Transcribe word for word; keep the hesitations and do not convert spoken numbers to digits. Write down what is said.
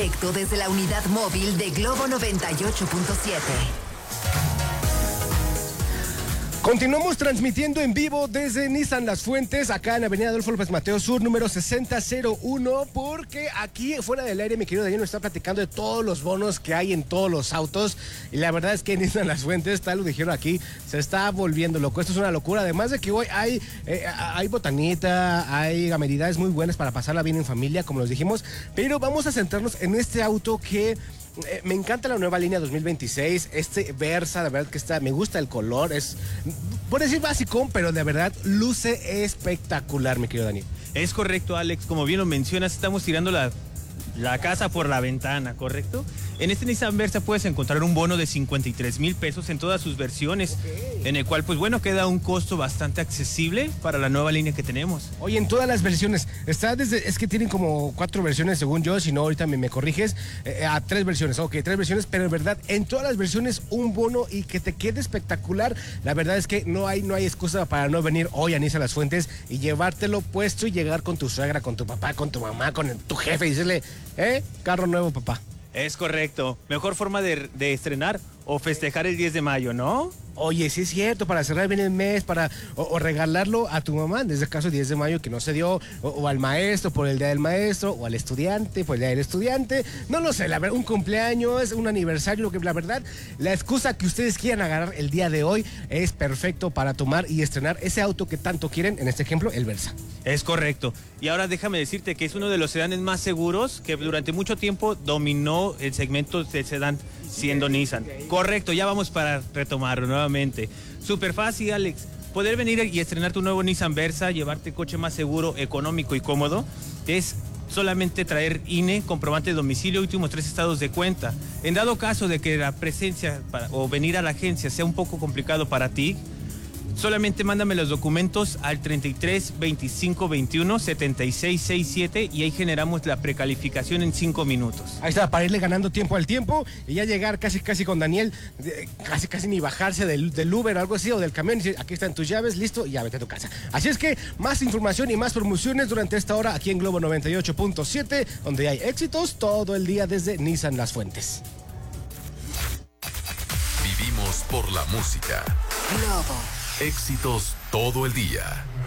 directo desde la unidad móvil de Globo noventa y ocho punto siete. Continuamos transmitiendo en vivo desde Nissan Las Fuentes, acá en Avenida Adolfo López Mateos Sur, número sesenta cero uno, porque aquí fuera del aire mi querido Daniel nos está platicando de todos los bonos que hay en todos los autos, y la verdad es que Nissan Las Fuentes, tal lo dijeron aquí, se está volviendo loco. Esto es una locura, además de que hoy hay, eh, hay botanita, hay amenidades muy buenas para pasarla bien en familia, como los dijimos, pero vamos a centrarnos en este auto que... Eh, me encanta la nueva línea dos mil veintiséis, este Versa, de verdad que está, me gusta el color, es, por decir básico, pero de verdad luce espectacular, mi querido Daniel. Es correcto, Alex, como bien lo mencionas, estamos tirando la, la casa por la ventana, ¿correcto? En este Nissan Versa puedes encontrar un bono de cincuenta y tres mil pesos en todas sus versiones, okay. En el cual, pues bueno, queda un costo bastante accesible para la nueva línea que tenemos. Oye, en todas las versiones, está desde, es que tienen como cuatro versiones según yo, si no ahorita me, me corriges, eh, a tres versiones, ok, tres versiones, pero en verdad, en todas las versiones un bono y que te quede espectacular. La verdad es que no hay, no hay excusa para no venir hoy a Nissan Las Fuentes y llevártelo puesto y llegar con tu suegra, con tu papá, con tu mamá, con el, tu jefe y decirle, eh, carro nuevo, papá. Es correcto. Mejor forma de, de estrenar o festejar el diez de mayo, ¿no? Oye, sí es cierto, para cerrar bien el mes, para o, o regalarlo a tu mamá, en este caso el diez de mayo que no se dio, o, o al maestro por el día del maestro, o al estudiante por el día del estudiante, no lo sé, la verdad, un cumpleaños, un aniversario, lo que la verdad, la excusa que ustedes quieran agarrar el día de hoy es perfecto para tomar y estrenar ese auto que tanto quieren, en este ejemplo, el Versa. Es correcto. Y ahora déjame decirte que es uno de los sedanes más seguros que durante mucho tiempo dominó el segmento del sedán, siendo Nissan. Correcto, ya vamos para retomarlo nuevamente. Súper fácil, Alex. Poder venir y estrenar tu nuevo Nissan Versa, llevarte el coche más seguro, económico y cómodo, es solamente traer I N E, comprobante de domicilio, últimos tres estados de cuenta. En dado caso de que la presencia para, o venir a la agencia sea un poco complicado para ti, solamente mándame los documentos al treinta y tres, veinticinco, veintiuno, setenta y seis, sesenta y siete y ahí generamos la precalificación en cinco minutos. Ahí está, para irle ganando tiempo al tiempo y ya llegar casi casi con Daniel, casi casi ni bajarse del, del Uber o algo así o del camión y decir, aquí están tus llaves, listo, y ya vete a tu casa. Así es que más información y más promociones durante esta hora aquí en Globo noventa y ocho punto siete, donde hay éxitos todo el día desde Nissan Las Fuentes. Vivimos por la música. Globo. Éxitos todo el día.